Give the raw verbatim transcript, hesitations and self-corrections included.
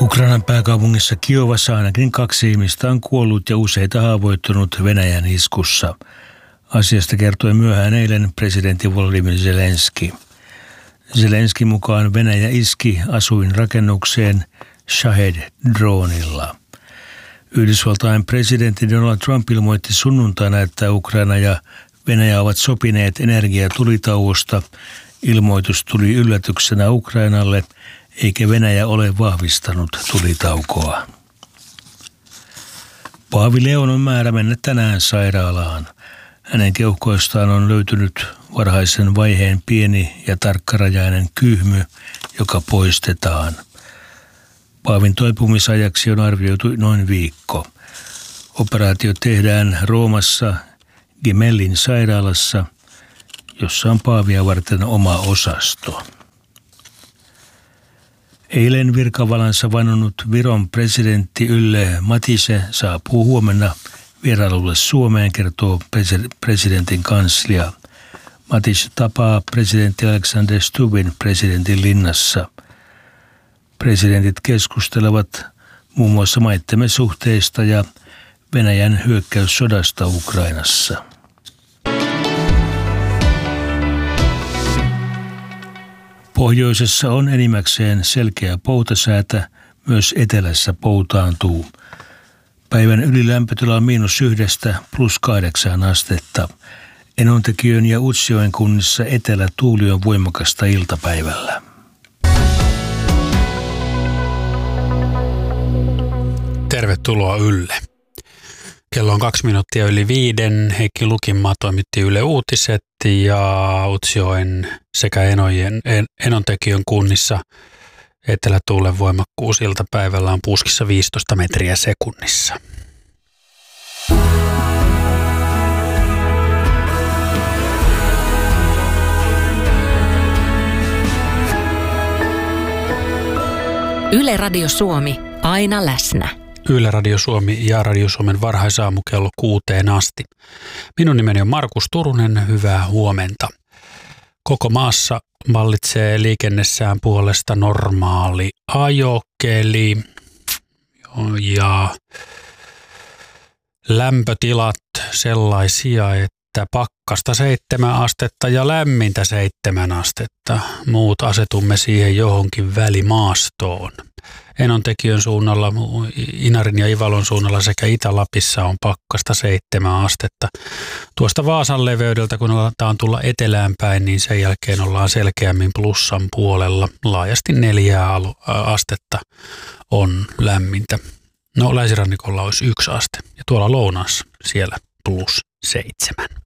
Ukrainan pääkaupungissa Kiovassa ainakin kaksi ihmistä on kuollut ja useita haavoittunut Venäjän iskussa. Asiasta kertoi myöhään eilen presidentti Volodymyr Zelenski. Zelenski mukaan Venäjä iski asuinrakennukseen Shahed-droonilla. Yhdysvaltain presidentti Donald Trump ilmoitti sunnuntaina, että Ukraina ja Venäjä ovat sopineet energiatulitauosta. Ilmoitus tuli yllätyksenä Ukrainalle, eikä Venäjä ole vahvistanut tulitaukoa. Paavi Leon on määrä mennä tänään sairaalaan. Hänen keuhkoistaan on löytynyt varhaisen vaiheen pieni ja tarkkarajainen kyhmy, joka poistetaan. Paavin toipumisajaksi on arvioitu noin viikko. Operaatio tehdään Roomassa Gemellin sairaalassa, jossa on paavia varten oma osasto. Eilen virkavalansa vannonut Viron presidentti Yle Matise saapuu huomenna vierailulle Suomeen, kertoo presidentin kanslia. Matise tapaa presidentti Alexander Stubbin presidentin linnassa. Presidentit keskustelevat muun muassa maittemme suhteista ja Venäjän hyökkäyssodasta Ukrainassa. Pohjoisessa on enimmäkseen selkeä poutasäätä, myös etelässä poutaantuu. Päivän ylilämpötila on miinus yhdestä plus kahdeksaan astetta. Enontekiön ja Utsjoen kunnissa etelätuuli on voimakasta iltapäivällä. Tervetuloa Yle. Kello on kaksi minuuttia yli viiden. Heikki Lukinmaa toimitti Yle Uutiset ja Utsjoen sekä Enojen, Enontekiön kunnissa etelätuulen voimakkuus iltapäivällä on puskissa viisitoista metriä sekunnissa. Yle Radio Suomi, aina läsnä. Yle Radio Suomi ja Radio Suomen varhaisaamu kello kuuteen asti. Minun nimeni on Markus Turunen, hyvää huomenta. Koko maassa vallitsee liikennesään puolesta normaali ajokeli ja lämpötilat sellaisia, että pakkasta seitsemän astetta ja lämmintä seitsemän astetta. Muut asetumme siihen johonkin välimaastoon. Enontekiön suunnalla, Inarin ja Ivalon suunnalla sekä Itä-Lapissa on pakkasta seitsemän astetta. Tuosta Vaasan leveydeltä, kun aletaan tulla etelään päin, niin sen jälkeen ollaan selkeämmin plussan puolella. Laajasti neljää astetta on lämmintä. No länsirannikolla olisi yksi aste ja tuolla lounaassa siellä plus seitsemän.